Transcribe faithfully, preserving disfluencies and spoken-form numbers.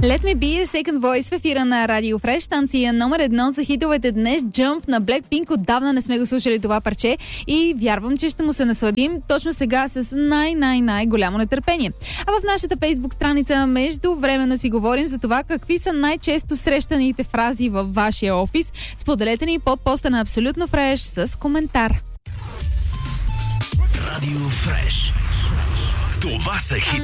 Let Me Be Second Voice в ефира на Radio Fresh, станция номер едно за хитовете днес. Jump на Blackpink. Отдавна не сме го слушали това парче и вярвам, че ще му се насладим точно сега с най-най-най голямо нетърпение. А в нашата Facebook страница междувременно си говорим за това какви са най-често срещаните фрази във вашия офис. Споделете ни под поста на Абсолютно Fresh с коментар. Radio Fresh. Това са хит